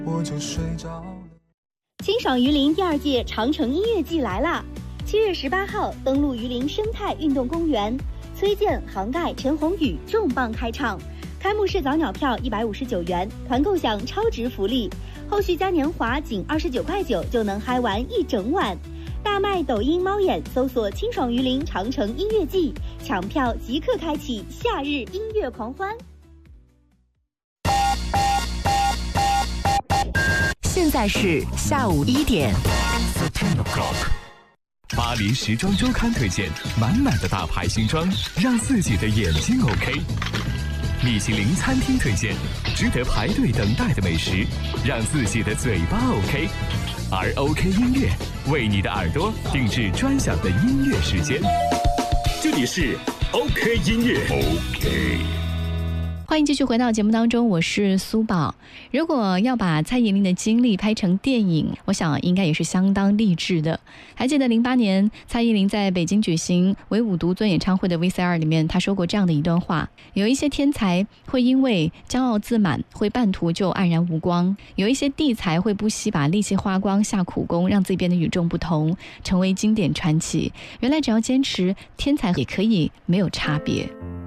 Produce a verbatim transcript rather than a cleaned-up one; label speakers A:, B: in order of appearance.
A: 我就睡着了。
B: 清爽榆林第二届长城音乐季来啦！七月十八号登陆榆林生态运动公园，崔健、杭盖、陈鸿宇重磅开唱。开幕式早鸟票一百五十九元，团购享超值福利，后续嘉年华仅二十九块九就能嗨玩一整晚。大麦抖音猫眼搜索清爽榆林长城音乐季，抢票即刻开启夏日音乐狂欢。
C: 现在是下午一点。
D: 巴黎时装周刊推荐满满的大牌新装，让自己的眼睛 OK。米其林餐厅推荐值得排队等待的美食，让自己的嘴巴 OK。而 OK 音乐为你的耳朵定制专享的音乐时间。这里是 OK 音乐 OK。
E: 欢迎继续回到节目当中，我是苏宝。如果要把蔡依林的经历拍成电影，我想应该也是相当励志的。还记得零八年蔡依林在北京举行唯舞独尊演唱会的 V C R 里面，她说过这样的一段话：有一些天才会因为骄傲自满，会半途就黯然无光；有一些地才会不惜把力气花光，下苦功，让自己变得与众不同，成为经典传奇。原来只要坚持，天才也可以没有差别。